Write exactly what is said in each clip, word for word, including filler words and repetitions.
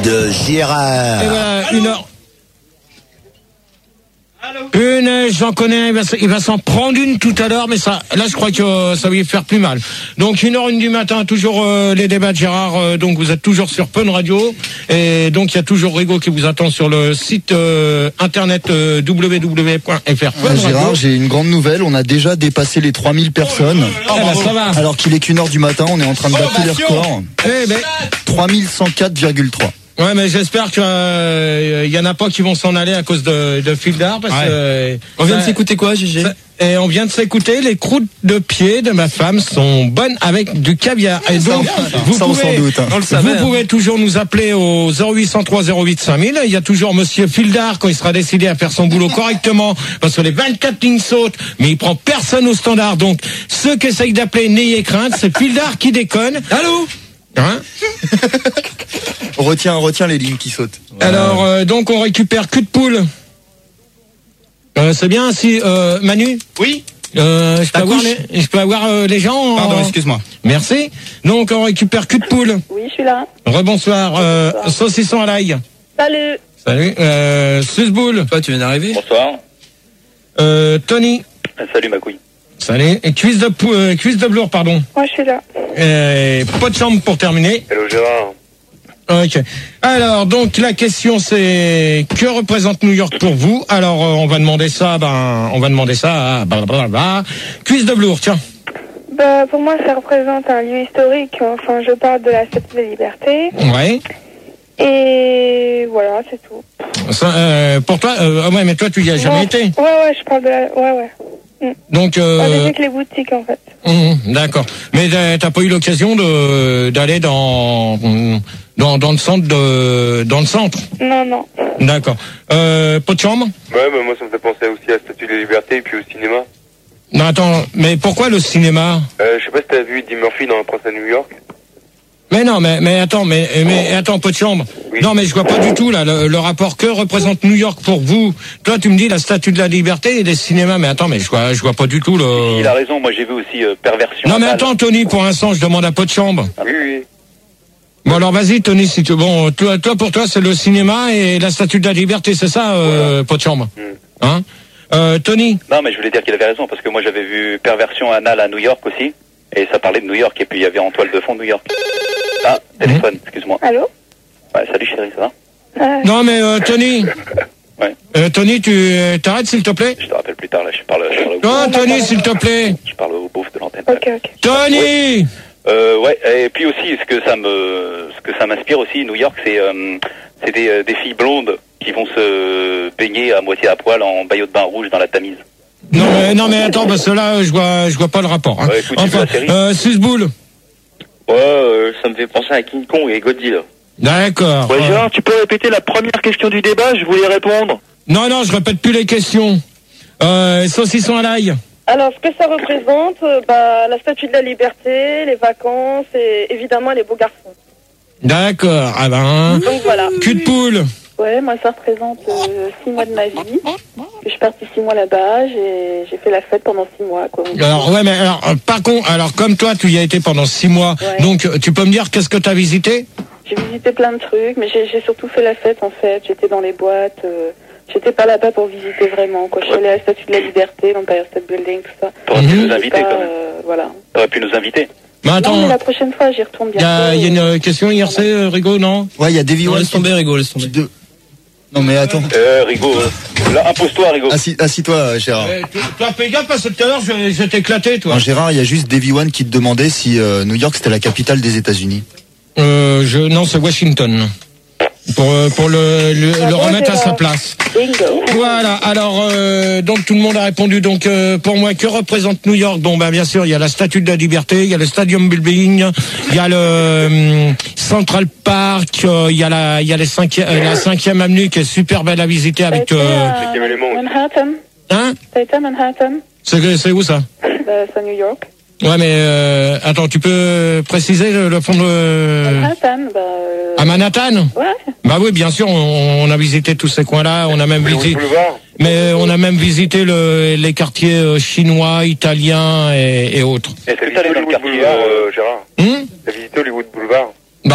de Gérard. Et voilà, une heure. Une, j'en connais, il va, il va s'en prendre une tout à l'heure, mais ça, là, je crois que euh, ça va lui faire plus mal. Donc, une heure, une du matin, toujours euh, les débats de Gérard. Euh, donc, vous êtes toujours sur Fun Radio, et donc il y a toujours Rigo qui vous attend sur le site euh, internet euh, w w w point f r. Ouais, Gérard, j'ai une grande nouvelle. On a déjà dépassé les trois mille personnes. Oh, bah, ça va. Alors qu'il est qu'une heure du matin, on est en train de battre les records. Eh ben, trois mille cent quatre virgule trois. Ouais, mais j'espère que euh, y en a pas qui vont s'en aller à cause de, de fil d'art, parce ouais. que euh, on vient ça, de s'écouter quoi, Gégé? Et on vient de s'écouter les croûtes de pied de ma femme sont bonnes avec du caviar. Et donc, ça, vous, ça, pouvez, sans doute, hein. vous savait, pouvez hein. toujours nous appeler au zéro huit cent trois zéro huit cinq mille. Il y a toujours Monsieur Fildard quand il sera décidé à faire son boulot correctement, parce que les vingt-quatre lignes sautent, mais il prend personne au standard. Donc, ceux qui essayent d'appeler, n'ayez crainte, c'est Fildard qui déconne. Allô? Hein? On retient, on retient les lignes qui sautent. Voilà. Alors, euh, donc, on récupère cul de poule. Euh, c'est bien si euh, Manu. Oui. Euh, je, peux avoir les, je peux avoir euh, les gens. Pardon, en... excuse-moi. Merci. Donc, on récupère cul de poule. Oui, je suis là. Rebonsoir. Euh, saucisson à l'ail. Salut. Salut. Euh, Susboule. Toi, tu viens d'arriver. Bonsoir. Euh, Tony. Salut ma couille. Salut. Et cuisse de pou- euh, cuisse de velours, pardon. Moi, je suis là. Et pas de chambre pour terminer. Hello Gérard. Ok. Alors, donc, la question, c'est que représente New York pour vous? Alors, euh, on va demander ça, ben, on va demander ça à blablabla. Cuisse de velours, tiens. Bah, pour moi, ça représente un lieu historique. Enfin, je parle de la Statue de la Liberté. Ouais. Et voilà, c'est tout. Ça, euh, pour toi, euh, ouais, mais toi, tu y as jamais ouais. été. Ouais, ouais, je parle de la... Ouais, ouais. Mm. Donc, euh... avec les boutiques, en fait. Mmh, d'accord. Mais t'as, t'as pas eu l'occasion de d'aller dans dans dans le centre de dans le centre. Non, non. D'accord. Euh, pas de chambre? Ouais, bah moi ça me fait penser aussi à la Statue de la Liberté et puis au cinéma. Non, attends. Mais pourquoi le cinéma? Euh, je sais pas si t'as vu Eddie Murphy dans Un Prince à New York. Mais non, mais mais attends, mais mais attends, pas de chambre. Oui. Non, mais je vois pas du tout là le, le rapport que représente New York pour vous. Toi, tu me dis la Statue de la Liberté et des cinémas, mais attends, mais je vois je vois pas du tout le. Il a raison. Moi, j'ai vu aussi euh, Perversion. Non, mais attends, Tony, pour l'instant, je demande à pas de chambre. Ah, oui, oui. Bon alors vas-y, Tony, si tu bon, toi, toi pour toi c'est le cinéma et la Statue de la Liberté, c'est ça, euh, voilà. Pas de chambre. Mm. Hein? Euh, Tony. Non, mais je voulais dire qu'il avait raison parce que moi j'avais vu Perversion anale à New York aussi et ça parlait de New York et puis il y avait en toile de fond New York. Ah, téléphone, mmh. excuse-moi. Allô? Ouais, salut chérie, ça va? euh... Non mais euh, Tony. Ouais. Euh, Tony, tu euh, t'arrêtes s'il te plaît? Je te rappelle plus tard là, je parle, je parle au Non, oh, Tony, s'il te plaît. Je parle au beauf de l'antenne. Ok, ok. Tony. Oui. Euh, ouais, et puis aussi ce que ça me, ce que ça m'inspire aussi, New York, c'est, euh, c'est des, euh, des filles blondes qui vont se baigner à moitié à poil en maillot de bain rouge dans la Tamise. Non, mais, non mais attends, parce que là, je vois, je vois pas le rapport. Hein. Ouais, écoute, enfin, euh, Susboule. Ouais, euh, ça me fait penser à King Kong et Godzilla. D'accord. Ouais, Gérard, tu peux répéter la première question du débat, je voulais répondre. Non, non, je répète plus les questions. Euh, saucisson à l'ail. Alors, ce que ça représente, euh, bah, la Statue de la Liberté, les vacances et évidemment les beaux garçons. D'accord, ah ben. Donc voilà. Cul de poule. Ouais, moi ça représente euh, six mois de ma vie. Je suis partie six mois là-bas, j'ai, j'ai fait la fête pendant six mois, quoi. Alors, ouais, mais alors, euh, par contre, alors comme toi, tu y as été pendant six mois, ouais. Donc tu peux me dire qu'est-ce que tu as visité? J'ai visité plein de trucs, mais j'ai, j'ai surtout fait la fête, en fait. J'étais dans les boîtes, euh, j'étais pas là-bas pour visiter vraiment, quoi. Je suis allée à la Statue de la Liberté, l'Empire State Building, tout ça. T'aurais pu nous inviter, quand même. Euh, voilà. T'aurais pu nous inviter. Mais attends, non, mais la prochaine fois, j'y retourne bientôt. Il y a, y a une question I R C, euh, Rigo, non? Ouais, il y a Davy One. Laisse tomber, Rigo, laisse tomber. De... Non, mais attends. Euh, Rigo, euh, là, impose-toi, Rigo. Assis, assis-toi, Gérard. Euh, toi, fais gaffe, parce que tout à l'heure, je, je vais t'éclater, toi. Non, Gérard, il y a juste Davy One qui te demandait si euh, New York, c'était la capitale des États-Unis. Euh, je, non, c'est Washington. Pour, pour le, le, le remettre à sa place. Bingo. Voilà, alors euh, donc tout le monde a répondu. Donc euh, pour moi, que représente New York? Bon, ben bien sûr, il y a la Statue de la Liberté, il y a le Stadium Building, il y a le euh, Central Park, euh, il y a la il y a les cinqui- euh, la cinquième avenue qui est super belle à visiter avec. Euh, euh, Manhattan. Hein? T'as été à Manhattan? C'est, c'est où ça? Bah, c'est à New York. Ouais, mais euh, attends, tu peux préciser le, le fond de... Manhattan, bah... Euh... À Manhattan? Ouais. Bah oui, bien sûr, on, on a visité tous ces coins-là, on a même visité... Mais on a même visité le, les quartiers euh, chinois, italiens et, et autres. Est-ce que t'es allé dans le quartier, euh, Gérard? Hum? T'as visité Hollywood Boulevard? Bah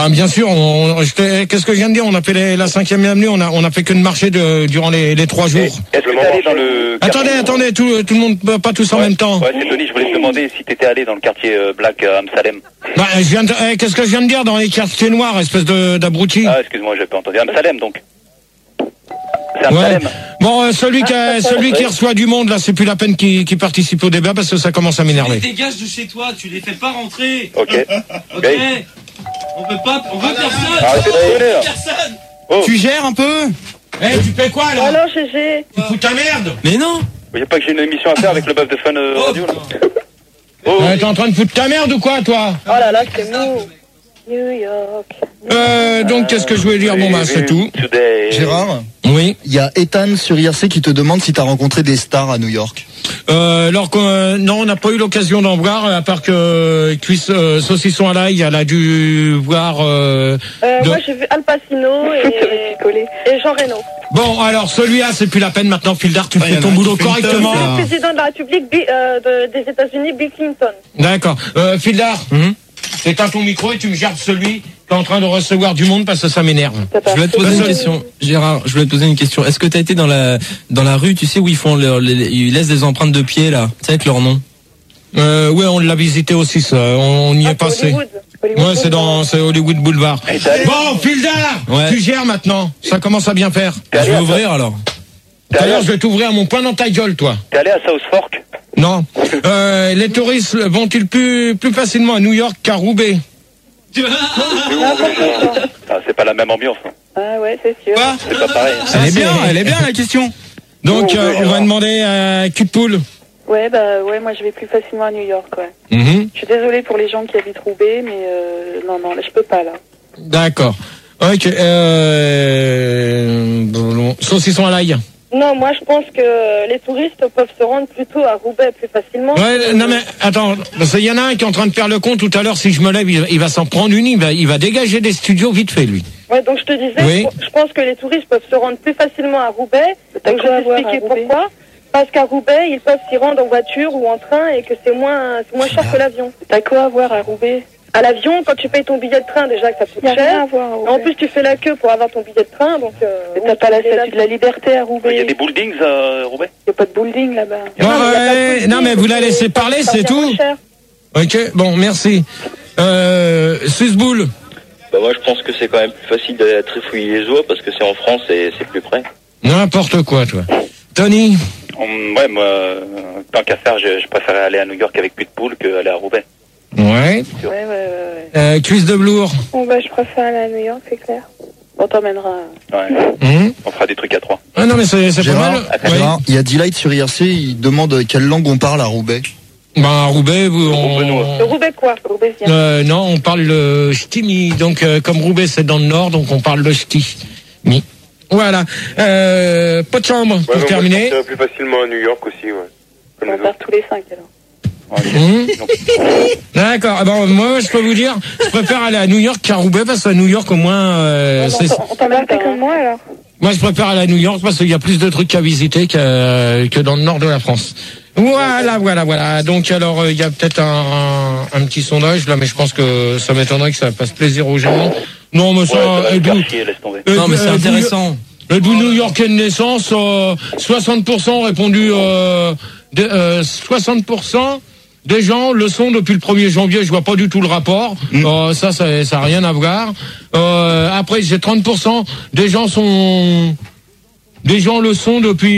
Bah bien sûr, on, on, je qu'est-ce que je viens de dire? On a fait les, la cinquième avenue, on a on a fait que de marcher de, durant les, les trois jours. Est-ce que t'es allé dans le Attendez, quartier... attendez, tout, tout le monde, pas tous en ouais. même temps. Ouais, c'est Tony, je voulais te demander si t'étais allé dans le quartier euh, Black à Amsalem. Bah, je viens de, eh, qu'est-ce que je viens de dire dans les quartiers noirs, espèce de d'abruti? Ah, excuse-moi, j'ai pas entendu. Amsalem, donc. C'est Ouais. Amsalem. Bon, euh, celui qui a, celui qui reçoit du monde, là, c'est plus la peine qu'il qu'il participe au débat parce que ça commence à m'énerver. Dégage de chez toi, tu les fais pas rentrer. Ok. Ok. On peut pas, on veut personne. Arrêtez de rigoler, là. Personne. Oh. Tu gères un peu? Eh, tu fais quoi, là? Alors, G G. Tu fous ta merde? Mais non. Il n'y a pas que j'ai une émission à faire avec le bœuf de Fun euh, Radio, là. Oh. Euh, T'es en train de foutre ta merde ou quoi, toi? Oh là là, c'est mou. New York. Euh, donc, qu'est-ce que je voulais dire? Bon, bah, c'est tout. Today. Gérard, Oui. il y a Ethan sur I R C qui te demande si t'as rencontré des stars à New York. Euh, alors que, euh, non, on n'a pas eu l'occasion d'en voir, à part que euh, cuisse, euh, saucisson à l'ail, elle a dû voir. Euh, Euh, de- Moi, j'ai vu Al Pacino et, et Jean Reno. Bon, alors celui-là, c'est plus la peine maintenant, Fildar, tu Ah, y fais en ton a un boulot qui fait une correctement. teuf, là. Le président de la République Bi- euh, de- des États-Unis, Bill Clinton. D'accord. Euh, Fildar, Mhm. éteins ton micro et tu me gerbes celui qui est en train de recevoir du monde parce que ça m'énerve. T'as pas Je voulais te fait poser de- une question, Gérard. Je voulais te poser une question. Est-ce que t'as été dans la dans la rue, tu sais où ils font leur, les, ils laissent des empreintes de pied là, tu sais avec leur nom. Euh, ouais, on l'a visité aussi, ça. On, on y Ah, est passé. Hollywood. Hollywood Ouais, c'est dans, c'est Hollywood Boulevard. Et t'es allé- Bon, Fildar, Ouais. tu gères maintenant. Ça commence à bien faire. T'es Je allé vais à- ouvrir alors. T'es Tout à allé l'heure, à- je vais t'ouvrir mon poing dans ta gueule, toi. T'es allé à South Fork? Non. Euh, les touristes vont-ils plus, plus facilement à New York qu'à Roubaix? Ah, c'est pas la même ambiance. hein. Ah ouais, c'est sûr. Quoi? C'est pas pareil. Elle est bien, elle est bien la question. Donc, Oh, euh, ouais, on va Gérard. demander à Cul de Poule. Ouais, bah ouais, moi je vais plus facilement à New York, ouais. Mhm. Je suis désolée pour les gens qui habitent Roubaix, mais euh, non, non, là, je peux pas, là. D'accord. Ok. Euh... bon, saucisson à l'ail. Non, moi je pense que les touristes peuvent se rendre plutôt à Roubaix plus facilement. Ouais, non mais attends, parce qu'il y en a un qui est en train de faire le compte tout à l'heure. Si je me lève, il, il va s'en prendre une. Il va, il va dégager des studios vite fait, lui. Ouais, donc je te disais, Oui. je, je pense que les touristes peuvent se rendre plus facilement à Roubaix. T'as Donc je quoi vais à voir à t'expliquer Roubaix pourquoi. Parce qu'à Roubaix, ils peuvent s'y rendre en voiture ou en train et que c'est moins, c'est moins cher que l'avion. T'as quoi à voir à Roubaix? À l'avion, quand tu payes ton billet de train, déjà que ça coûte Y a rien cher. à voir à Et Roubaix. en plus, tu fais la queue pour avoir ton billet de train, donc. Euh, Et oui, t'as pas la tu fais statue de la liberté à Il y a Roubaix? des buildings à Roubaix? Y a pas de building là-bas. Bon, Non, mais y a pas de ouais, souci, non mais vous la donc, laissez ça- parler, ça c'est revient tout. moins cher. Ok. Bon, merci. Euh, Susboule. Bah moi je pense que c'est quand même plus facile d'aller à Trifouille-les-Oies parce que c'est en France et c'est plus près. N'importe quoi, toi. Tony. Hum, ouais, moi, euh, tant qu'à faire, je, je préférais aller à New York avec plus de poules qu'aller à Roubaix. Ouais. Ouais, ouais, ouais, ouais. Euh, cuisse de velours. Bon, bah, je préfère aller à New York, c'est clair. On t'emmènera. Ouais. Hum. On fera des trucs à trois. Ah non mais c'est c'est pas Gérard, mal. Attends, Ouais. Gérard, il y a Delight sur I R C, il demande quelle langue on parle à Roubaix. Ben à Roubaix, vous, on, Roubaix-Nois. Le Roubaix quoi? Roubaixien. euh, non, on parle le ch'timi. Donc euh, comme Roubaix c'est dans le nord, donc on parle le ch'ti. Mi. Voilà. Euh, pas de chambre pour Ouais, terminer. Moi, je partirais plus facilement à New York aussi, ouais. Comme On les part autres. tous les cinq alors. Hum. D'accord. Ah ben, moi, je peux vous dire, je préfère aller à New York qu'à Roubaix parce qu'à New York, au moins, euh, Non, c'est. non, on T'as t'emmène pas. fait comme moi alors? Moi, je préfère aller à New York parce qu'il y a plus de trucs à visiter que, que dans le nord de la France. Voilà, voilà, voilà. Donc, alors, euh, il y a peut-être un, un, un petit sondage là, mais je pense que ça m'étonnerait que ça fasse plaisir aux gens. Non, mais Ouais, ça, ça va euh, me d'où- faire chier, laisse tomber. euh, Non mais c'est euh, d'où- intéressant. euh, d'où New Yorkais de naissance, euh, soixante pour cent ont répondu, euh, de, euh, soixante pour cent des gens le sont depuis le premier janvier. Je vois pas du tout le rapport. Mm. Euh, ça, ça, ça a rien à voir. Euh, après, j'ai trente pour cent des gens sont, des gens le sont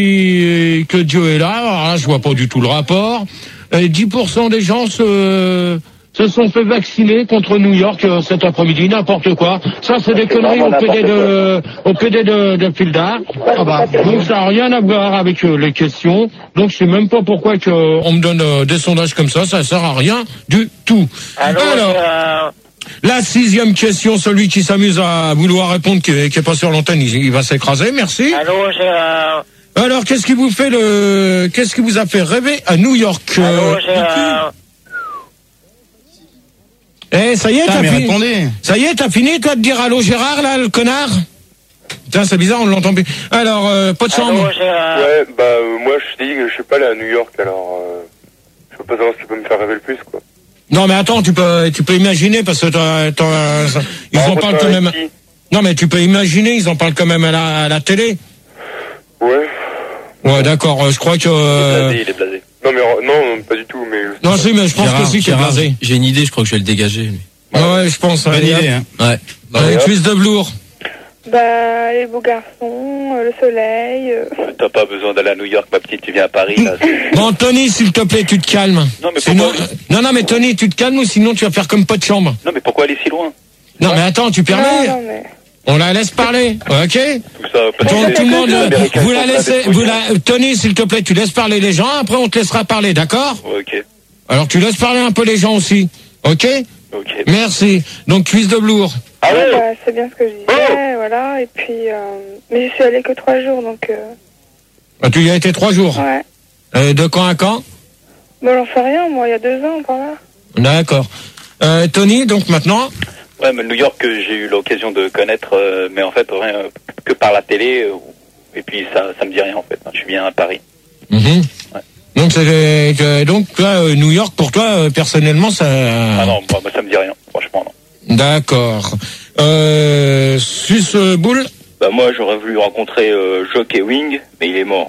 depuis que Dieu est là. Alors là, je vois pas du tout le rapport. Et dix pour cent des gens se, se sont fait vacciner contre New York euh, cet après-midi, n'importe quoi. Ça, c'est des conneries au P D de, au P D de, de Fildar. Ah bah, donc ça n'a rien à voir avec euh, les questions. Donc je sais même pas pourquoi que, euh, on me donne euh, des sondages comme ça. Ça sert à rien du tout. Alors, la sixième question, celui qui s'amuse à vouloir répondre, qui est, qui est pas sur l'antenne, il, il va s'écraser. Merci. Allô, Gérard. Alors, qu'est-ce qui vous fait le, qu'est-ce qui vous a fait rêver à New York? Allô, Gérard. Eh, ça y est, Putain, t'as mais fini. répondez. Ça y est, t'as fini, toi, de dire allô Gérard, là, le connard? Putain, c'est bizarre, on l'entend plus. Alors, euh, pas de chambre. Allô, Gérard. Ouais, bah, euh, moi, je te dis que je suis pas allé à New York, alors, euh, je peux pas savoir ce qui peut me faire rêver le plus, quoi. Non, mais attends, tu peux, tu peux imaginer parce que t'as, t'as, ils Ah, en moi, parlent je quand travaille même. ici. Non, mais tu peux imaginer, ils en parlent quand même à la, à la télé. Ouais. Ouais, d'accord. euh, Je crois que. Il est euh, blasé, il est blasé. Non, mais euh, non, pas du tout, mais. Non, si, mais je pense Gérard, que si, qu'il est Gérard, blasé. j'ai une idée, je crois que je vais le dégager. lui. Ouais, ouais, je pense. Bonne allez, idée, hop. hein. Ouais. Bah, Allez, hop. cuisse de velours. Bah, les beaux garçons, euh, le soleil. euh. T'as pas besoin d'aller à New York, ma petite, tu viens à Paris, là. Bon, Tony, s'il te plaît, tu te calmes. Non, mais Sinon, pourquoi- non, non, mais Tony, tu te calmes ou sinon tu vas faire comme pas de chambre. Non, mais pourquoi aller si loin? Non, mais attends, tu permets? Non, non, mais. On la laisse parler, ok? Tout ça, parce Tout, que tout le monde, les Américains vous sont la en train laissez, d'être vous fouillés. la, Tony, s'il te plaît, tu laisses parler les gens, après on te laissera parler, d'accord? Ok, Alors tu laisses parler un peu les gens aussi, ok? ok. Merci. Donc cuisse de velours. Ah ouais? Bah, c'est bien ce que je disais, voilà. Et puis, euh... mais je suis allée que trois jours, donc. Euh... Ah, tu y as été trois jours. Ouais. Euh, de quand à quand? Bon, j'en sais rien, moi, il y a deux ans, par là. D'accord. Euh, Tony, donc maintenant. Ouais, mais New York, que j'ai eu l'occasion de connaître, euh, mais en fait, rien euh, que par la télé, euh, et puis ça, ça me dit rien, en fait. Je suis bien à Paris. Mhm. Ouais. Donc c'est que- donc toi, euh, New York pour toi euh, personnellement ça. Ah non, moi, moi, ça me dit rien, franchement, non. D'accord. Euh, Suce euh, Boule. Bah moi j'aurais voulu rencontrer euh, Jock et Wing, mais il est mort.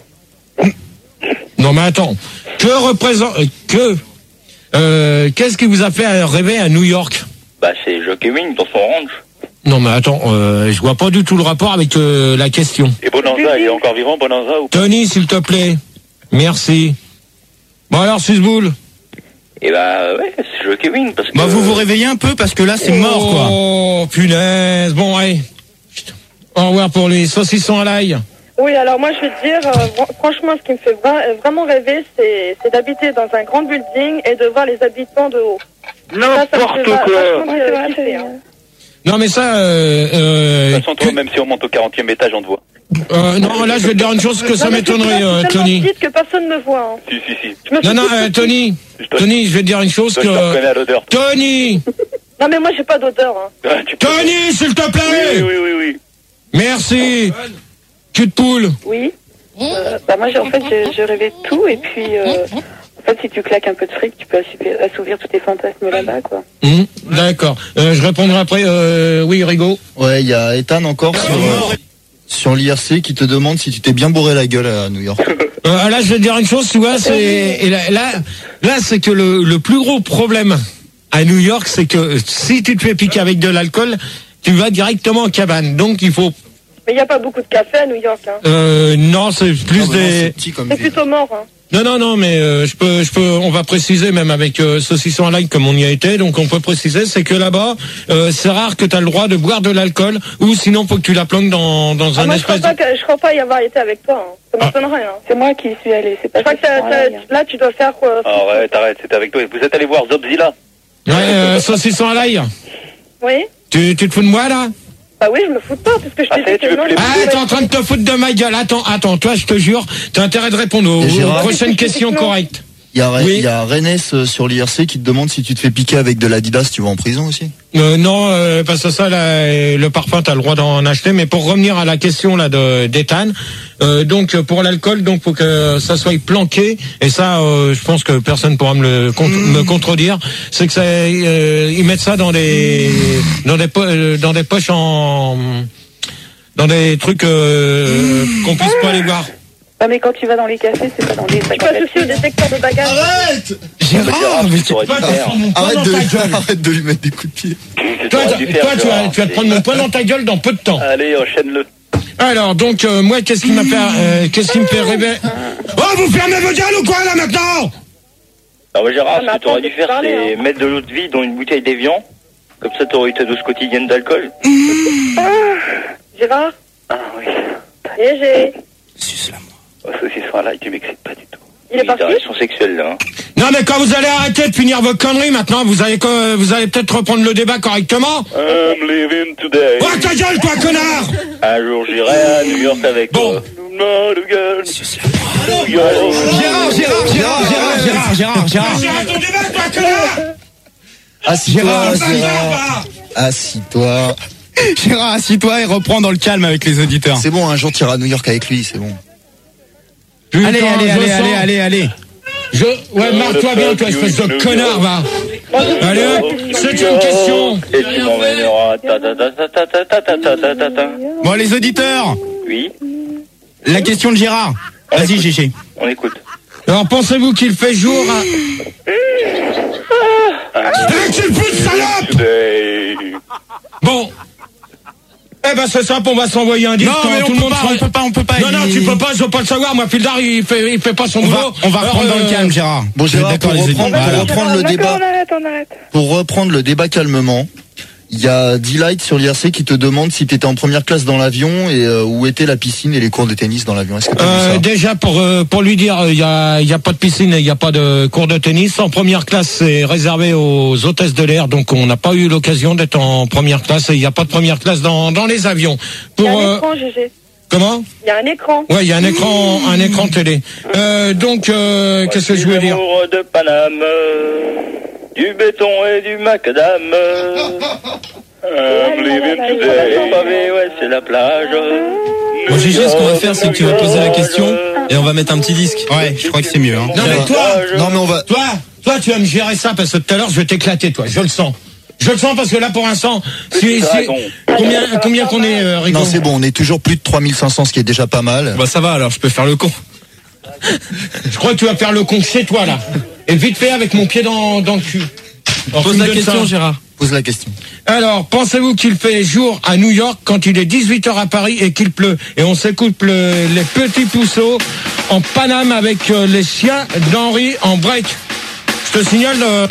Non mais attends. Que représente euh, que euh, qu'est-ce qui vous a fait rêver à New York? Bah c'est Jock et Wing dans son ranch. Non mais attends, euh, je vois pas du tout le rapport avec euh, la question. Et Bonanza, il est encore vivant, Bonanza, ou pas? Tony, s'il te plaît. Merci. Bon alors Suce Boule. Et bah ouais, c'est Jock et Wing parce que... Bah vous vous réveillez un peu parce que là c'est mort quoi. Oh punaise. Bon allez. Au revoir pour les saucissons à l'ail. Oui, alors moi je vais te dire, euh, fr- franchement, ce qui me fait vra- vraiment rêver, c'est c'est d'habiter dans un grand building et de voir les habitants de haut. N'importe quoi. Euh, kiffer, hein. Non mais ça, euh, euh, De toute façon, toi, même si on monte au quarantième étage, on te voit. euh, non là je vais te dire une chose que ça Non, mais c'est m'étonnerait, tellement- euh, c'est tellement Tony. petite que personne ne voit. Hein. Si, si, si. Je me Non fais non toute euh, petite. Tony, Je te, Tony, je vais te dire une chose je te reconnais que à l'odeur. Tony, Non mais moi j'ai pas d'odeur. Hein. Ah, tu peux- Tony, s'il te Oui, plaît. oui, oui, oui. Merci. Cul de poule. Oui. Euh, bah moi, j'ai- en fait, j'ai j'ai rêvé de tout. Et puis, euh, en fait, si tu claques un peu de fric, tu peux assouvir, assouvir tous tes fantasmes là-bas, quoi. Hum, D'accord. Euh, je répondrai après. Euh, oui, Rigaud. Ouais, il y a Ethan encore sur, euh, sur l'I R C qui te demande si tu t'es bien bourré la gueule à New York. Euh, là, je vais te dire une chose, tu vois, c'est et là, là, là, c'est que le, le plus gros problème à New York, c'est que si tu te fais piquer avec de l'alcool, tu vas directement en cabane. Donc, il faut. Mais il n'y a pas beaucoup de café à New York. Hein. Euh, non, c'est plus Ah, bah non, des. c'est petit comme C'est ville. plutôt mort. Hein. Non, non, non, mais euh, je peux, je peux, on va préciser même avec euh, saucisson à l'ail comme on y a été, donc on peut préciser, c'est que là-bas, euh, c'est rare que tu as le droit de boire de l'alcool, ou sinon faut que tu la planques dans dans Ah, un moi je crois espèce. pas que, je crois pas y avoir été avec toi. Hein. Ça Ah. m'étonnerait. Hein. C'est moi qui y suis allée. C'est pas Je crois que ça. t'as- t'as- là tu dois faire quoi Arrête, arrête, c'était avec toi. Vous êtes allé voir Zobzilla? Ouais, euh, saucisson à l'ail. Oui. Tu, tu te fous de moi là? Bah oui, je me fous de toi parce que je Ah, t'ai ça y est, dit tu veux que non. plus- les- Ah, t'es en train de te foutre de ma gueule. Attends, attends, toi, je te jure, t'as intérêt de répondre aux, Et Gérard aux prochaines questions Non. correctes. Il y a, Oui. il y a Rennes euh, sur l'I R C qui te demande si tu te fais piquer avec de l'Adidas, tu vas en prison aussi. Euh, non, euh, parce que ça, là, le parfum, t'as le droit d'en acheter. Mais pour revenir à la question là de d'Ethan, euh, donc pour l'alcool, donc faut que ça soit planqué. Et ça, euh, je pense que personne pourra me le con- me contredire. C'est que ça, euh, ils mettent ça dans des dans des po- euh, dans des poches en dans des trucs euh, qu'on puisse pas les voir. Bah, mais quand tu vas dans les cafés, c'est pas dans les Tu sacs peux à associer au papier. détecteur de bagages. Arrête Gérard, mais tu t'aurais dû toi, faire. tu prends mon poing Arrête dans de, ta gueule. arrête de lui mettre des coups de pied. Tu Toi, t'aurais dû toi, faire, tu vas, Gérard. tu vas te prendre mon poing dans ta gueule dans peu de temps. Allez, enchaîne-le. Alors, donc, euh, moi, qu'est-ce qui m'a fait, euh, qu'est-ce qui me fait rêver? Oh, vous fermez vos gueules ou quoi, là, maintenant? Ah ouais Gérard, Ah, mais ce que t'aurais attends, dû faire parler, c'est hein. mettre de l'eau de vie dans une bouteille d'évian. Comme ça t'aurais eu ta dose quotidienne d'alcool. Gérard. Ah oui. Et j'ai. Oh, saucisson à l'ail, tu m'excites pas du tout. Il est parti. Des relations sexuelles là. Hein. Non, mais quand vous allez arrêter de finir vos conneries, maintenant, vous allez, co- vous allez peut-être reprendre le débat correctement. I'm living today. Oh, ta gueule, toi, connard! Un jour j'irai à New York avec Bon. toi. Not again. Gérard, Gérard, Gérard, Gérard, Gérard, Gérard, Gérard. Arrête ton débat, toi, connard! Assis-toi, Gérard, Gérard. Assis-toi. Gérard, assis-toi et reprends dans le calme avec les auditeurs. C'est bon, un jour tu iras à New York avec lui, c'est bon. Putain, Allez, allez, je allez, sens- allez, allez, allez. Je, ouais, marre-toi bien, toi, espèce de connard, va. Allez, hop, septième question. Et tu m'emmèneras. Ta ta ta ta ta ta ta ta ta ta ta. Bon, les auditeurs, Oui, la question de Gérard. Vas-y, Gégé. on écoute. Alors, pensez-vous qu'il fait jour à... Eh, tu le putes, salope! Today. Bon. Eh ben, c'est simple, on va s'envoyer un disque. Non, mais tout on le peut monde pas, sera- on peut pas, on peut pas. Non, non, il- tu peux pas, je veux pas le savoir. Moi, Fildar, il fait, il fait pas son On boulot. va, on va Alors, reprendre dans le euh, calme, Gérard. Bon, Gérard, D'accord, pour les reprendre, auditeurs. pour reprendre le D'accord, débat, on arrête, on arrête. pour reprendre le débat calmement, il y a D-Light sur l'I R C qui te demande si t'étais en première classe dans l'avion et euh, où était la piscine et les cours de tennis dans l'avion. Est-ce que t'as vu Euh, ça? déjà pour euh, pour lui dire il y a il y a pas de piscine et il y a pas de cours de tennis. En première classe, c'est réservé aux hôtesses de l'air, donc on n'a pas eu l'occasion d'être en première classe et il y a pas de première classe dans dans les avions. Il y a Pour un euh, écran, Gégé. comment? Il y a un écran. Ouais, il y a un écran un écran télé. Euh, donc euh, qu'est-ce que je voulais dire? L'amour de Paname, du béton et du macadam. I'm living today. Pavé, ouais, c'est la plage. Bon, Gégé, ce qu'on va faire, c'est que tu vas poser la question et on va mettre un petit disque. Ouais, je crois que c'est mieux. Hein. Non mais toi, Non mais on va. toi, toi tu vas me gérer ça parce que tout à l'heure je vais t'éclater toi, je le sens. Je le sens parce que là pour l'instant, si, si, combien combien qu'on est euh, Rico? Non c'est bon, on est toujours plus de trois mille cinq cents, ce qui est déjà pas mal. Bah ça va, alors je peux faire le con. Je crois que tu vas faire le con chez toi là. Et vite fait avec mon pied dans, dans le cul. Alors, tu Pose me la donnes question, ça. Gérard. Pose la question. Alors, pensez-vous qu'il fait jour à New York quand il est dix-huit heures à Paris et qu'il pleut? Et on s'écoute le- les petits pousseaux en Paname avec euh, les chiens d'Henri en break. Je te signale... euh,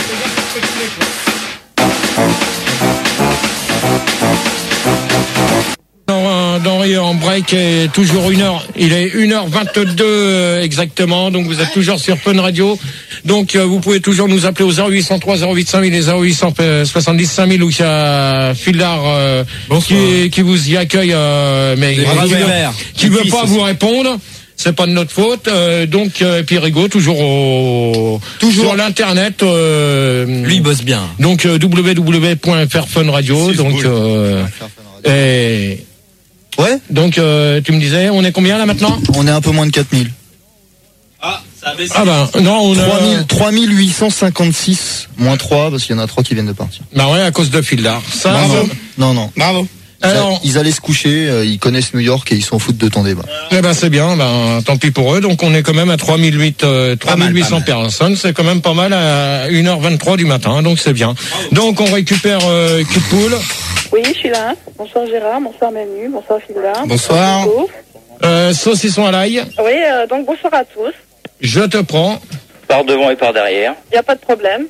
Dans- d'Henri en break est toujours une heure. Il est une heure vingt-deux euh, exactement. Donc vous êtes toujours sur Fun Radio. Donc euh, vous pouvez toujours nous appeler au zéro huit cent trois zéro huit cinq mille et zéro huit cent soixante-dix cinq mille où il y a Fildar euh, qui, qui vous y accueille, euh, mais Les qui, bras veut- ouverts. qui veut pas vous répondre. C'est pas de notre faute. Euh, donc euh, et puis Rigaud toujours au Toujours. sur l'internet. Euh, Lui, il bosse bien. donc euh, w w w point f r fun radio. Donc euh, et Ouais. donc euh, tu me disais, on est combien là maintenant? On est un peu moins de quatre mille. Ah, ça a baissé. Ah ben non, on trois mille, a... trois mille huit cent cinquante-six moins trois parce qu'il y en a trois qui viennent de partir. Bah ouais, à cause de Fildar. Ça, Bravo. ça- Non non. Bravo. Alors, Ils allaient se coucher, euh, ils connaissent New York et ils s'en foutent de ton débat. eh ben c'est bien, ben tant pis pour eux. Donc on est quand même à trois mille huit cents, euh, trois mille huit cents personnes, c'est quand même pas mal à une heure vingt-trois du matin, donc c'est bien. Donc on récupère euh, Kidpool, Oui, je suis là. Bonsoir Gérard, bonsoir Manu, bonsoir Fildar. Bonsoir. Nico. euh, saucisson à l'ail, Oui, euh, donc bonsoir à tous. je te prends. Par devant et par derrière. Il n'y a pas de problème.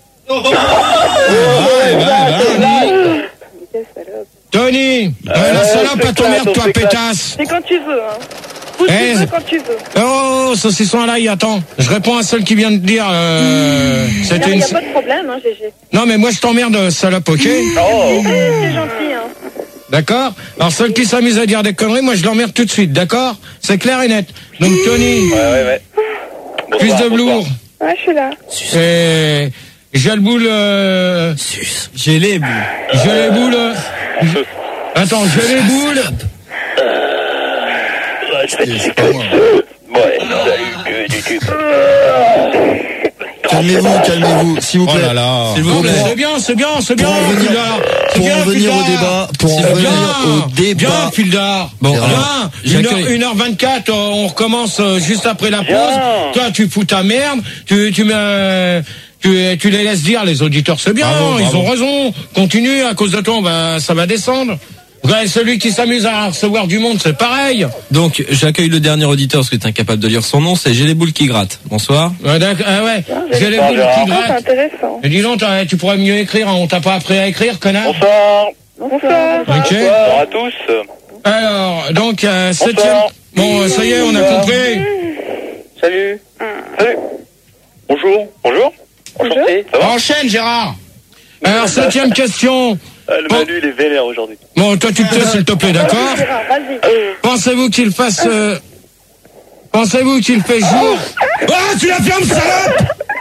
Quelle salope. Tony, euh, la salope à ton merde, toi pétasse. C'est quand tu veux, hein. Où Eh, tu veux, quand tu veux. Oh, saucisson à l'ail, attends. Je réponds à celle qui vient de dire. Euh, Non, c'était il une... n'y a pas de problème, hein, Gégé. Non mais moi je t'emmerde, salope, ok? Oh. C'est c'est gentil, hein. D'accord? Alors celle qui s'amuse à dire des conneries, moi je l'emmerde tout de suite, d'accord? C'est clair et net. Donc Tony, Ouais, ouais, ouais. cuisse Bonsoir, de velours, Ouais, je suis là. et j'ai le boule, euh, J'ai les boules. j'ai les boules, euh, attends, j'ai les boules, C'est pas moi. Ouais, salut, que du cul. Calmez-vous, calmez-vous, s'il vous Oh plaît. là là. S'il vous plaît. c'est bien, c'est bien, c'est bien, Pour en venir- Fildar. C'est Pour bien, en venir au Fildar. débat, pour en C'est venir bien, au bien, débat. Fildar. Bon, Bien, alors, une heure, j'accueille. une heure vingt-quatre, euh, on recommence euh, juste après la pause. Bien. Toi, tu fous ta merde, tu, tu mets, tu, tu les laisses dire, les auditeurs, c'est bien, Bravo, ils bravo. ont raison. Continue, à cause de toi, on va, ça va descendre. Ouais, celui qui s'amuse à recevoir du monde, c'est pareil. Donc, j'accueille le dernier auditeur parce que tu es incapable de lire son nom, c'est J'ai les boules qui grattent. Bonsoir. Ouais, d'accord, ah ouais, j'ai les Bonsoir, boules Gérard. qui Ah, c'est grattent. intéressant. Et dis donc, t'as- tu pourrais mieux écrire, hein, on t'a pas appris à écrire, connard. Bonsoir. Bonsoir. Ok. Bonsoir à tous. Alors, donc, euh, septième. Bonsoir. Bon, euh, ça y est, on a compris. Salut. Salut. Bonjour. Bonjour. Enchanté. Ça va? Enchaîne, Gérard. Alors, septième question. Ah, le Bon. Manu, il est vénère aujourd'hui. Bon, toi, tu te tais, s'il te plaît, d'accord? Gérard, vas-y. Pensez-vous qu'il fasse... euh, Pensez-vous qu'il fait jour... Oh, tu la fermes, salope!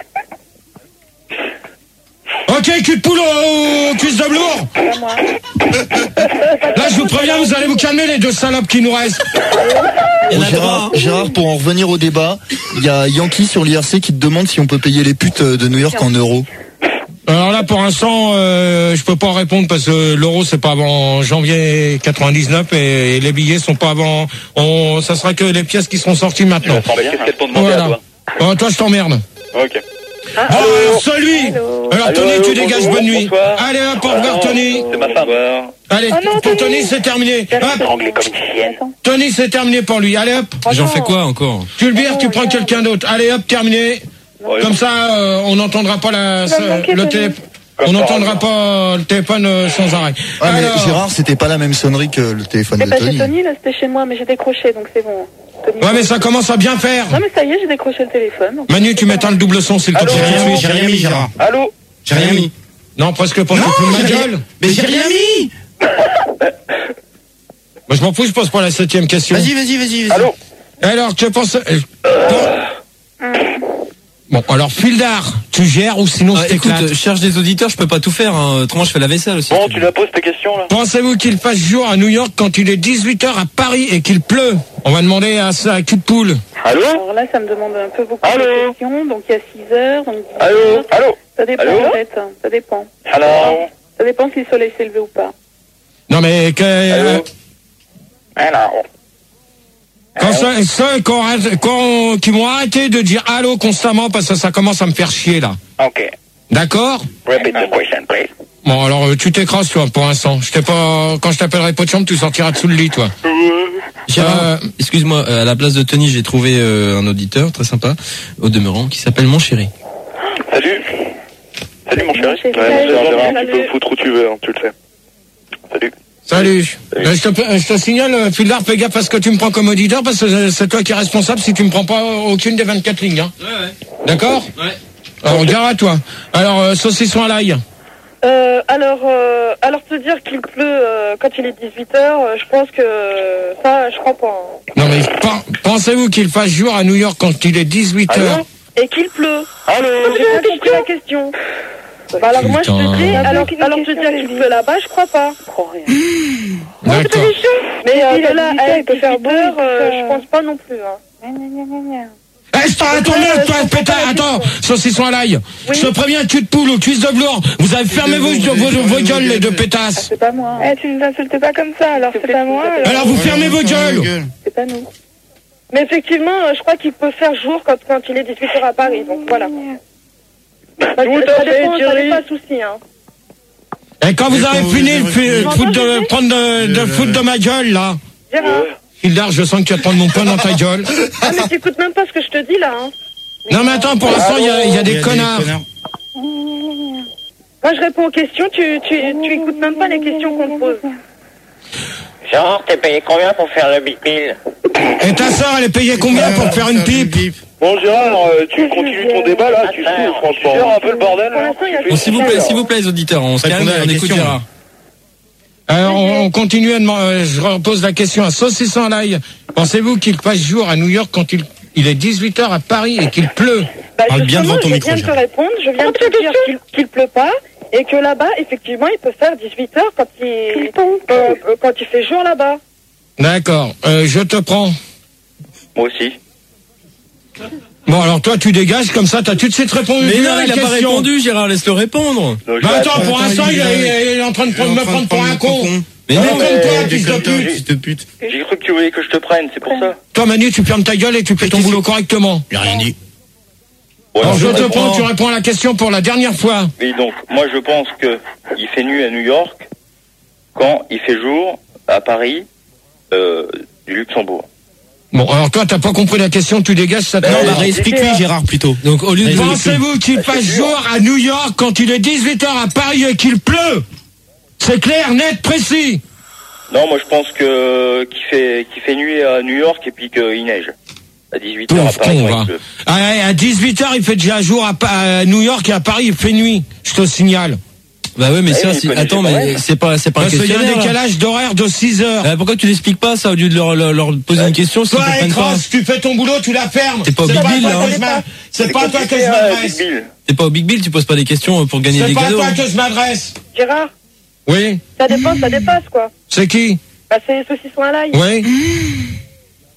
Ok, cul de poule au cuisse de velours. À moi. Là, je vous préviens, vous allez vous calmer, les deux salopes qui nous restent. Il y en a Gérard, trois, hein. Gérard, pour en revenir au débat, il y a Yankee sur l'I R C qui te demande si on peut payer les putes de New York en euros. Alors là, pour l'instant, euh, je peux pas répondre parce que l'euro c'est pas avant janvier quatre-vingt-dix-neuf et, et les billets sont pas avant. On, ça sera que les pièces qui seront sorties maintenant. Qu'est-ce qu'elle t'ont demandé Voilà. à toi? Oh, toi, je t'emmerde. Ok. Ah, alors, celui. Allô. Alors Allô, Tony, allô, tu dégages. bonjour, Bonne nuit. bonsoir. Allez, hop, au revoir, Tony. C'est ma femme. Allez, Oh non, pour Tony. Tony, c'est terminé. Hop, Anglais comme une chienne. Tony, c'est terminé pour lui. Allez, hop. J'en fais quoi encore? Tu le vires, tu prends quelqu'un d'autre. Allez, hop, terminé. Comme ça, euh, on n'entendra pas la, Ça va manquer, le Tony. téléphone. Comme On par n'entendra hasard. pas le téléphone euh, sans arrêt. Ah, mais Alors, Gérard, c'était pas la même sonnerie que le téléphone Eh de ben, c'est Tony. Tony, là, c'était chez moi, mais j'ai décroché, donc c'est bon. Tony. ouais, mais ça commence à bien faire. Non, mais ça y est, j'ai décroché le téléphone. donc- Manu, tu m'éteins le double son, s'il te Allô, plaît. J'ai rien mis, j'ai rien mis, Gérard. Allô? J'ai rien mis. Non, presque pas. Tu Non, fous de ma j'ai rien- gueule. Mais j'ai rien mis. Moi, je m'en fous, je pose pas la septième question. Vas-y, vas-y, vas-y. vas-y. Allô? Alors, tu penses... euh, bon. Bon, alors, Fildar, tu gères ou sinon Ah, je écoute, t'éclate. je cherche des auditeurs, je peux pas tout faire. Hein. Autrement, je fais la vaisselle aussi. Bon, tu la poses ta question là? Pensez-vous qu'il fasse jour à New York quand il est dix-huit heures à Paris et qu'il pleut? On va demander à ça à cul de poule. Allô? Alors là, ça me demande un peu beaucoup Allô. de questions. Donc il y a six heures, donc dix Allô? heures. Allô? Ça dépend Allô en fait, hein, ça dépend. Allô? Ça dépend si le soleil s'est levé ou pas. Non, mais que, euh, Allô? Allô? quand ceux, ceux qui, ont arrêté- qui ont- qui m'ont arrêté de dire allô constamment parce que ça commence à me faire chier là. Ok. D'accord? Repeat the question, please. Bon, alors euh, tu t'écrases toi pour l'instant. Je t'ai pas. Quand je t'appellerai pas de chambre, tu sortiras dessous le lit, toi. Gérard, Euh, excuse-moi, euh, à la place de Tony, j'ai trouvé euh, un auditeur très sympa, au demeurant, qui s'appelle Mon Chéri. Salut. Salut mon chéri. Salut. Ouais, Salut. Gérard, tu Salut. peux me foutre où tu veux, hein, tu le sais. Salut. Salut. Euh, je, te, euh, je te signale, euh, Fildar, fais gaffe à ce que tu me prends comme auditeur parce que euh, c'est toi qui es responsable si tu me prends pas aucune des vingt-quatre lignes. Hein. Ouais, ouais. D'accord? Ouais. Alors, gare à toi. Alors, euh, saucisson à l'ail. Euh, alors, euh, alors te dire qu'il pleut euh, quand il est dix-huit heures, euh, je pense que ça, je crois pas. hein. Non, mais pen- pensez-vous qu'il fasse jour à New York quand il est dix-huit heures? Et qu'il pleut. Allô? J'ai pas compris la question. Bah alors moi je Putain. te dis, alors, alors te dire qu'il pleut là-bas, je crois pas. Je crois rien. D'accord. Mais euh, Il a de là dit à ça, il peut faire dix-huit heures, beau, il peut euh, faire- je pense pas non plus. Hein. Gna, gna, gna, gna, gna. Eh, je t'arrête ton mec, toi, pétard, attends, saucisson à l'ail. Oui. Je te préviens, cul de poule ou cuisse de velours. Vous avez fermé vos, vos, vos, vos gueules, les deux Ah, pétasses. c'est pas moi. hein. Eh, tu nous insultes pas comme ça, alors c'est pas moi. alors. Alors, vous fermez vos gueules. C'est pas nous. Mais effectivement, euh, je crois qu'il peut faire jour quand, quand il est dix-huit heures à Paris, donc voilà. Bah, ça, Tout à ça fait, dépend, ça Thierry. n'est pas souci. Hein. Et quand vous avez fini de fi- Tu foutre de, m'entends, prendre de, de foutre de ma gueule, là. Gérard. Hildar, je sens que tu vas te prendre mon poing dans ta gueule. Ah mais t'écoutes même pas ce que je te dis là. Hein. Non, mais attends, pour l'instant, il y a, il y a des connards. Moi je réponds aux questions, tu, tu, tu écoutes même pas les questions qu'on te pose. Gérard, t'es payé combien pour faire le big bill? Et ta soeur, elle est payée combien pour faire une pipe? Bon Gérard, euh, tu continues ton débat là, tu Attends, fous franchement. Tu sors un peu le bordel Pour là. l'instant, il y a Bon, s'il vous plaît, s'il vous plaît, les auditeurs, on se calme Répondez à et la on écoute question. Gérard. Alors, on, on continue à demander, je repose la question à saucisson à l'ail. Pensez-vous qu'il fasse jour à New York quand il, il est dix-huit heures à Paris et qu'il pleut? Bah, Parle bien justement, devant ton je micro, viens de te Gérard. répondre, je viens de te dire qu'il qu'il pleut pas et que là-bas, effectivement, il peut faire dix-huit heures quand il, euh, euh, quand il fait jour là-bas. D'accord, euh, je te prends. Moi aussi. Bon, alors toi, tu dégages, comme ça, t'as tout de suite répondu Mais à non, la il a pas question. répondu, Gérard, laisse-le répondre. Donc, Bah je vais attends, pour Attends, l'instant, il, il est- est- il est en train de prendre- me prendre pour un con. Mais Non, non, comme toi, Eh, fils de déconne-toi, pute. fils de pute. J'ai cru que tu voulais que je te prenne, c'est pour ça. Toi, Manu, tu fermes ta gueule et tu fais ton boulot correctement. J'ai rien dit. Bon, Alors, je te réponds. prends, tu réponds à la question pour la dernière fois. Oui, donc, moi je pense que il fait nuit à New York quand il fait jour à Paris euh, du Luxembourg. Bon, alors toi, t'as pas compris la question, tu dégages, ça te Ben, Non, rend- bah réexplique-lui, Gérard, plutôt. Donc, au lieu de... Pensez-vous qu'il fasse jour à New York quand il est dix-huit heures à Paris et qu'il pleut? C'est clair, net, précis. Non, moi je pense que qu'il fait qu'il fait nuit à New York et puis qu'il neige à dix-huit heures à Pauvre Paris. con, quand va. il pleut. Ah, ouais, à dix-huit heures, il fait déjà jour à, Pa- à New York et à Paris, il fait nuit. Je te signale. Bah ouais, mais Ouais, ça, mais si... il peut attends, neiger quand mais même. c'est pas, c'est pas un Parce qu'il y a un questionnaire. là. décalage d'horaire de six heures. Euh, pourquoi tu l'expliques pas ça au lieu de leur, leur, leur poser une question s'ils Toi, comprennent pas? écrasse, tu fais ton boulot, tu la fermes. T'es pas au C'est Big pas Bill, toi là, que hein. je m'a- C'est pas à toi que je compliqué, hein, m'adresse. Big Bill. T'es pas au Big Bill, tu poses pas des questions pour gagner C'est des pas à cadeaux. toi hein. que je m'adresse. Gérard, Oui. ça dépasse, ça dépasse quoi. C'est qui? Bah c'est saucisson à l'ail. Oui.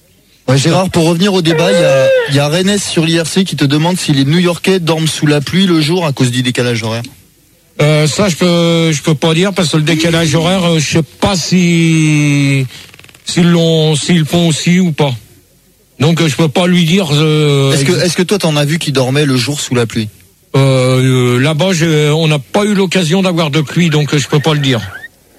Ouais, Gérard, pour revenir au débat, il y a, il y a Rennes sur l'I R C qui te demande si les New-Yorkais dorment sous la pluie le jour à cause du décalage horaire. Euh, ça, je peux, je peux pas dire parce que le décalage horaire, euh, je sais pas si s'ils l'ont, s'ils le font aussi ou pas. Donc, euh, je peux pas lui dire. Euh, est-ce que, est-ce que toi, t'en as vu qui dormaient le jour sous la pluie? euh, euh, Là-bas, je, on n'a pas eu l'occasion d'avoir de pluie, donc euh, je peux pas le dire.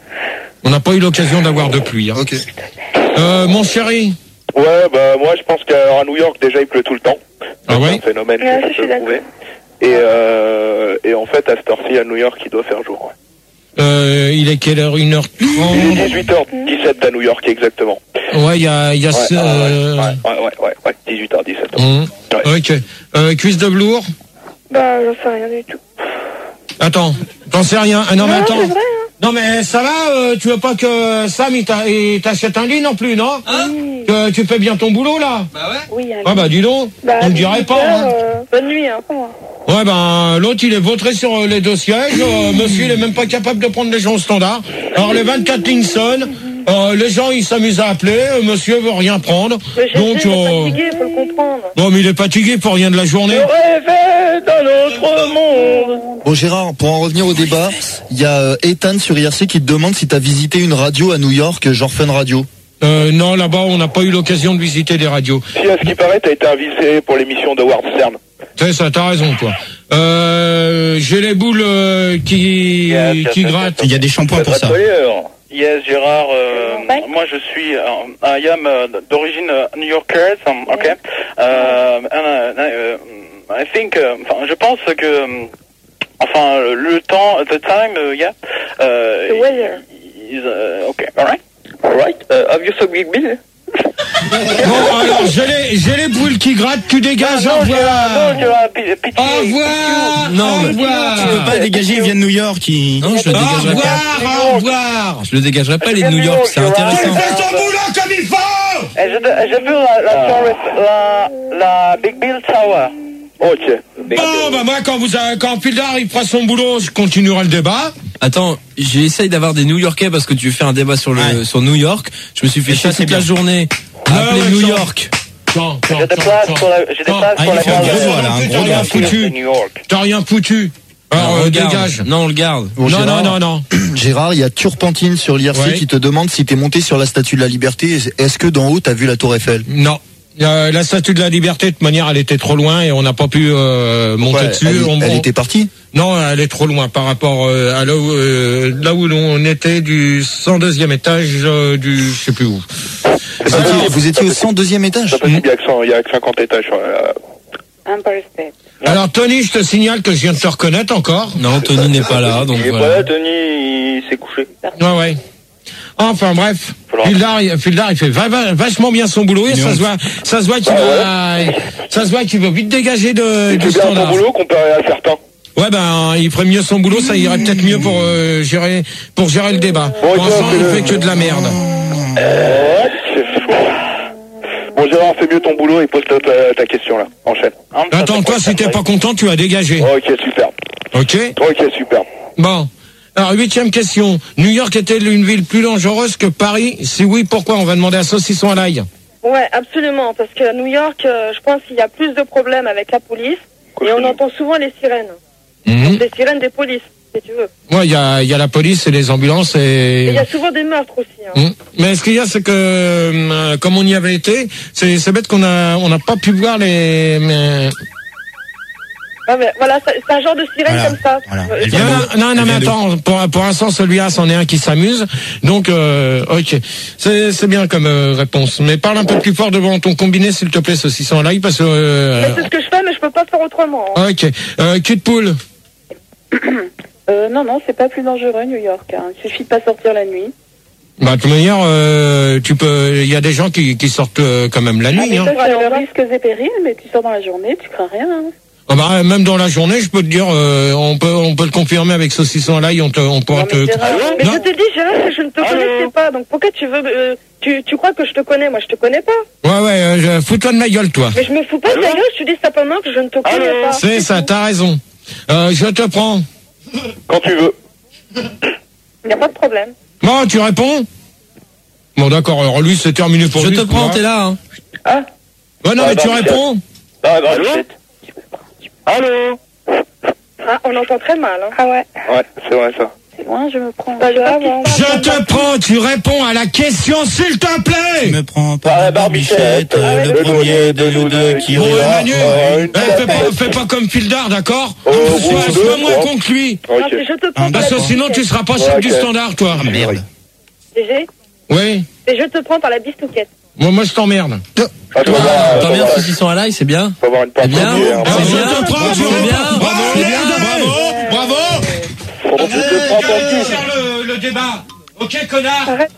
On n'a pas eu l'occasion d'avoir de pluie. Hein. Ok. Euh, mon chéri. Ouais, bah moi je pense qu'à New York déjà il pleut tout le temps. Ah ouais. C'est un phénomène Ouais, que je je suis peux prouver. Et, euh, et en fait, à cette heure-ci, à New York, il doit faire jour. Ouais. Euh, il est quelle heure? une heure trente? Il est dix-huit heures dix-sept à New York, exactement. Ouais, il y a, il y a Ouais, ce, ah, euh... ouais, ouais, ouais, ouais, ouais, dix-huit heures dix-sept. Mmh. Ouais. Ok. Euh, cuisse de velours? Bah, j'en sais rien du tout. Attends, t'en sais rien. Ah, non, mais Non, attends. c'est vrai, hein. Non, mais ça va, euh, tu veux pas que Sam, il t'a- il t'achète un lit non plus, non? Hein? Que tu fais bien ton boulot, là? Bah ouais. Oui, un Ah, bah, dis donc. Bah, on ne dirait pas, dix-huit heures, hein. euh, bonne nuit, hein, pour moi. Ouais, ben, l'autre, il est vautré sur euh, les deux sièges. Euh, monsieur, il est même pas capable de prendre les gens au standard. Alors, les vingt-quatre lignes sonnent. Euh, les gens, ils s'amusent à appeler. Euh, monsieur veut rien prendre. Mais je Donc, sais, il est euh... fatigué, faut le comprendre. non, mais il est fatigué pour rien de la journée. Rêver dans notre monde. Bon, Gérard, pour en revenir au débat, il y a euh, Ethan sur I R C qui te demande si t'as visité une radio à New York, genre Fun Radio. Euh, non, là-bas, on n'a pas eu l'occasion de visiter des radios. Si, à ce qui paraît, t'as été invité pour l'émission de Howard Stern. C'est ça, t'as raison, toi. Euh, j'ai les boules euh, qui, Yes, qui yes, grattent. Il y a des shampoings pour ça. Yes, Gérard. Euh, Ouais. moi, je suis, uh, I am uh, d'origine uh, New Yorker. Um, ok. Euh, and, uh, I think, uh, enfin, je pense que, um, enfin, le temps, the time, uh, yeah. Uh, The weather. Is, uh, okay, all right. All right. Uh, have you some big bill? Bon, alors, j'ai les, j'ai les boules qui grattent, tu dégages, au non, revoir. Gérard, non, Gérard, pi- pitié. Au revoir. Non, au mais revoir. tu peux pas le dégager, il vient de New York. Il... Non, je le Au dégagerai pas. revoir, au revoir. Je le dégagerai pas, les de New York, c'est Tu intéressant. fais ton boulot comme il faut. Eh, je, je veux la, la, Tower- la, la Big Bill Tower. Ok. Bon, bah moi, quand vous avez, quand Pildar, il fera son boulot, je continuerai le débat. Attends, j'essaye d'avoir des New Yorkais parce que tu fais un débat sur le Ouais. sur New York. Je me suis fait Et ça, chier c'est toute la bien. journée à Ouais, appeler ouais, New ça- York. Tiens, tiens, J'ai des tiens, places tiens. pour la, j'ai des Tiens. places Ah, pour il la fait un grande- gros doigt, là, un T'as gros rien doigt. foutu. de New York. T'as rien foutu. Alors, on euh, le garde. dégage. Non, on le garde. Bon, Non, Gérard, non, non, non. Gérard, il y a Turpentine sur l'I R C Ouais. qui te demande si t'es monté sur la Statue de la Liberté. Est-ce que d'en haut, t'as vu la Tour Eiffel? Non. Euh, la statue de la liberté, de toute manière, elle était trop loin et on n'a pas pu euh, monter Ouais, dessus. elle, On- elle on- était partie. Non, elle est trop loin par rapport euh, à là où, euh, là où l'on était du cent deuxième étage euh, du je sais plus où. Vous étiez, vous étiez au cent deuxième étage. C'est pas possible, il y a que cent- il y a que cinquante étages. sur la- Empire State. Alors Tony, je te signale que je viens de te reconnaître encore. Non, Tony n'est pas là, donc Il est pas voilà. là, Tony, il s'est couché. Ouais, ouais. Enfin bref, Falloir- Fildar, il- Fildar, il fait va- va- vachement bien son boulot et ça Non. se voit, ça se voit qu'il va, ça se voit qu'il va vite dégager de, Il du fait bien son standard. boulot comparé à certains. Ouais, ben il ferait mieux son boulot, ça irait peut-être mieux pour euh, gérer, pour gérer le débat. Bon, Pour et toi, l'instant, il fais-le. fait que de la merde. Ouais, c'est fou. Bon, Gérard, fais mieux ton boulot et pose ta, ta, ta question là. Enchaîne. Attends, toi, si t'es pas content, tu vas dégager. Ok, super. Ok. Ok, super. Bon. Alors, huitième question. New York est-elle une ville plus dangereuse que Paris? Si oui, pourquoi? On va demander à Saucisson à l'ail. Ouais, absolument, parce qu'à New York, euh, je pense qu'il y a plus de problèmes avec la police, et on entend souvent les sirènes. Mhm. Les sirènes des polices, si tu veux. Ouais, il y a, il y a la police et les ambulances Et il et... y a souvent des meurtres aussi. Hein. Mhm. Mais ce qu'il y a, c'est que, euh, comme on y avait été, c'est, c'est bête qu'on a, on n'a pas pu voir les, mais... Ah, mais voilà, c'est c'est un genre de sirène Voilà, comme ça. voilà. Euh, Elle Non, vient non, d'où non, non, Elle mais vient d'où attends, pour, pour l'instant, celui-là, c'en est un qui s'amuse. Donc, euh, ok. C'est, c'est bien comme euh, réponse. Mais parle un peu plus fort devant ton combiné, s'il te plaît, saucisson en live, parce que... Euh, mais c'est ce que je fais, mais je peux pas faire autrement. Hein. ok. Euh, cul de poule. Euh, non, non, c'est pas plus dangereux, New York. Hein. Il suffit de pas sortir la nuit. Bah, de toute manière, euh, tu peux... Il y a des gens qui, qui sortent euh, quand même la Ah, nuit. mais Hein. ça, c'est le risque et périls, mais tu sors dans la journée, tu crains rien. Hein. Ah bah, même dans la journée, je peux te dire, euh, on peut on peut le confirmer avec saucisson à l'ail, on, te, on pourra Non, te... mais Gérard, Mais Non. je te dis, Gérard, que je ne te connaissais pas, donc pourquoi tu veux... euh, tu, tu crois que je te connais? Moi, je te connais pas. Ouais, ouais, euh, je- fous-toi de ma gueule, toi. Mais je me fous pas de ta gueule, je te dis simplement que je ne te connais pas. C'est ça, t'as raison. Euh, je te prends. Quand tu veux. Il n'y a pas de problème. Bon, tu réponds? Bon, d'accord, alors lui, c'est terminé pour Je lui. te ce prends, coup-là. t'es là, hein. Ah Ouais, non, mais tu réponds. Bah, bah, Bichette. Allô? Ah, on entend très mal, hein. Ah ouais. Ouais, c'est vrai ça. C'est loin, je me prends. Pas grave, hein. Je te prends, tu réponds à la question, s'il te plaît. Je me prends par la barbichette, euh, le premier de nous deux qui Bon, rira. Manu, Oh, eh, fais, pas, fais pas comme Fildar, d'accord? Oh, Sois, oui, sois deux, moins quoi. con que lui. Non, c'est je te prends. Parce que sinon, tu seras pas chef Ouais, du ok. standard, toi. Ah, merde. G G, Oui. c'est je te prends par la bistouquette. Moi, moi, je t'emmerde. Attends, T'as bien saucisson à l'ail, c'est bien. faut avoir une C'est bien. particulière. Alors, C'est je bien. te prends, tu C'est bien. réponds. Bravo, Ah, c'est bien. merde. Bravo, bravo. Faut que tu te prends ton Allez, cul. faire le, le débat. Ok, connard. Arrête.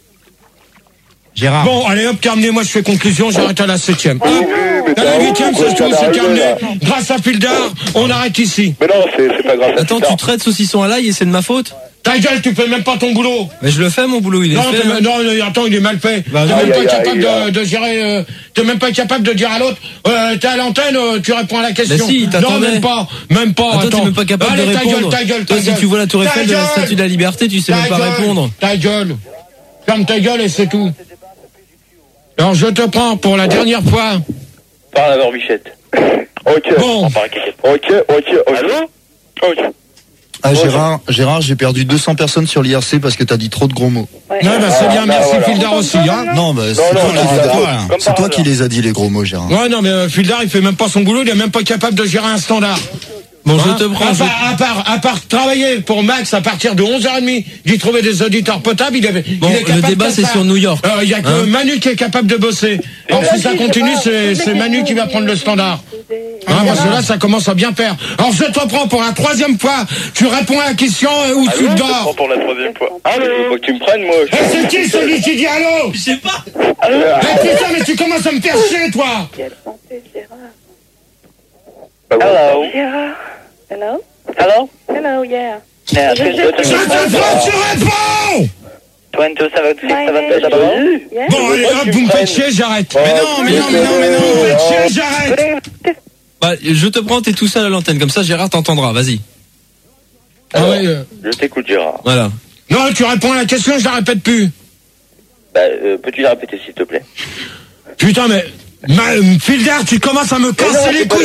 Gérard. Bon, allez hop, terminé, moi je fais conclusion, j'arrête à la septième. Oui, oui, mais À t'as la un huitième, ouf, c'est quoi, tout, ça c'est m'est terminé. arrivé, là. Grâce à Fildar, on arrête ici. Mais non, c'est c'est pas grave. Attends, tu traites saucisson à l'ail et c'est de ma faute? Ta gueule, tu fais même pas ton boulot. Mais je le fais, mon boulot, il est Non, fait. t'es- hein. non, non, attends, il est mal fait. Bah, T'es aïe, même pas aïe, capable aïe, de, de gérer, euh, t'es même pas capable de dire à l'autre, euh, t'es à l'antenne, euh, tu réponds à la question. Bah si, il non, t'attendait. même pas, même pas, Ah, toi, attends. t'es même pas capable Allez, de ta répondre. gueule, ta gueule, Toi, ta si gueule. tu vois la tour Ta Eiffel de la gueule. Statue de la Liberté, tu sais Ta même pas gueule, répondre. Ta gueule. Ferme ta gueule et c'est tout. Alors, je te prends pour la dernière fois. Par la barbichette. Ok. Bon. Par la caquette. Ok, ok, ok. Allô? Ok. Ah, Gérard, Gérard, j'ai perdu deux cents personnes sur l'I R C parce que t'as dit trop de gros mots. Ouais. Ouais, bah, c'est bien, Ah, merci voilà. Fildar aussi, hein. Non, bah, c'est non, toi, non, qui, les non, as- non, c'est comme par toi qui hasard. les as dit, les gros mots, Gérard. Ouais, non, mais euh, Fildar, il fait même pas son boulot, il est même pas capable de gérer un standard. Bon, je Hein, te prends. à, je- part, à, part, à part travailler pour Max à partir de onze heures trente, d'y trouver des auditeurs potables, il, avait, Bon, il est capable le débat, de c'est faire. sur New York. Euh, Il y a que Hein Manu qui est capable de bosser. Alors si ça continue, c'est c'est Manu qui va prendre le standard. Hein, parce que là, ça commence à bien faire. Alors je te prends pour la troisième fois. Tu réponds à la question euh, où tu Allô? Je te prends dors. pour la troisième fois. Allô? Faut que tu me prennes, moi. Et c'est qui celui qui dit allô? Je sais pas. Eh putain, mais tu commences à me faire chier, toi. Quelle santé, Gérard. Hello. Gérard. Hello? Hello? Hello, yeah. Yeah, Je- two, je- two, two, Je te prends, tu réponds. one, two, seven, six, My seven, name eight, double O. Yeah? Bon, allez, hop, vous me faites chier, j'arrête. Mais non, mais non, mais non, mais non. Vous me faites chier, j'arrête. Bah, je te prends, t'es tout seul à l'antenne. Comme ça, Gérard t'entendra. Vas-y. Ah ouais, euh, Je t'écoute, Gérard. Voilà. non, tu réponds à la question, je la répète plus. Bah, euh, peux-tu la répéter, s'il te plaît? Putain, mais... Ma, Fildar, tu commences à me casser les couilles.